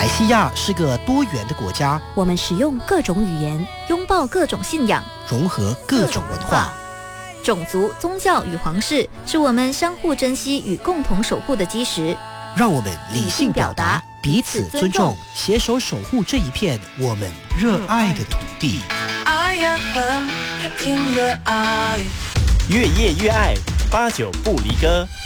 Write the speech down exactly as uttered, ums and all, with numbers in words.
来西亚是个多元的国家， 我们使用各种语言，拥抱各种信仰， 融合各种文化。 种族、宗教与皇室是我们相互珍惜与共同守护的基石。 让我们理性表达，彼此尊重，携手守护这一片我们热爱的土地。 爱呀恨，听热爱， 越夜越爱，八九不离歌。